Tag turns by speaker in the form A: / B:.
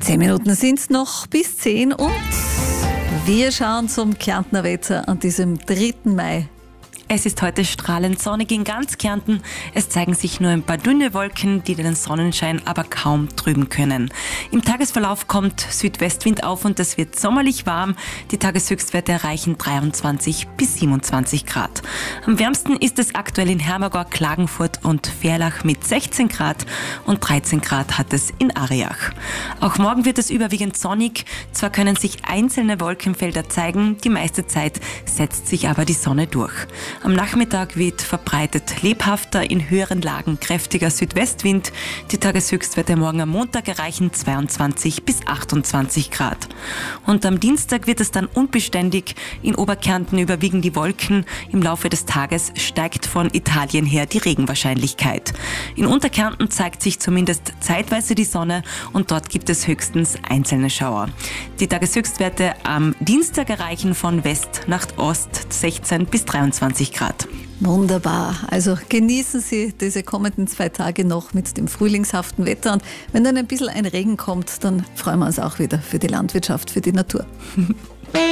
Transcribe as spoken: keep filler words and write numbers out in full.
A: Zehn Minuten sind es noch bis zehn und wir schauen zum Kärntner Wetter an diesem dritten Mai.
B: Es ist heute strahlend sonnig in ganz Kärnten. Es zeigen sich nur ein paar dünne Wolken, die den Sonnenschein aber kaum trüben können. Im Tagesverlauf kommt Südwestwind auf und es wird sommerlich warm. Die Tageshöchstwerte erreichen dreiundzwanzig bis siebenundzwanzig Grad. Am wärmsten ist es aktuell in Hermagor, Klagenfurt und Verlach mit sechzehn Grad und dreizehn Grad hat es in Ariach. Auch morgen wird es überwiegend sonnig. Zwar können sich einzelne Wolkenfelder zeigen, die meiste Zeit setzt sich aber die Sonne durch. Am Nachmittag weht verbreitet lebhafter, in höheren Lagen kräftiger Südwestwind. Die Tageshöchstwerte morgen am Montag erreichen zweiundzwanzig bis achtundzwanzig Grad. Und am Dienstag wird es dann unbeständig. In Oberkärnten überwiegen die Wolken. Im Laufe des Tages steigt von Italien her die Regenwahrscheinlichkeit. In Unterkärnten zeigt sich zumindest zeitweise die Sonne und dort gibt es höchstens einzelne Schauer. Die Tageshöchstwerte am Dienstag erreichen von West nach Ost sechzehn bis dreiundzwanzig Grad.
A: Wunderbar. Also genießen Sie diese kommenden zwei Tage noch mit dem frühlingshaften Wetter. Und wenn dann ein bisschen ein Regen kommt, dann freuen wir uns auch wieder für die Landwirtschaft, für die Natur.